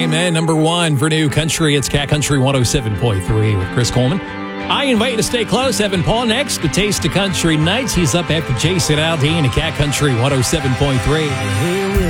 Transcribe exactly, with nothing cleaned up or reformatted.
Amen. Number one for New Country. It's Cat Country one oh seven point three with Chris Coleman. I invite you to stay close. Evan Paul next. The Taste of Country Nights. He's up after Jason Aldean at Cat Country one oh seven point three.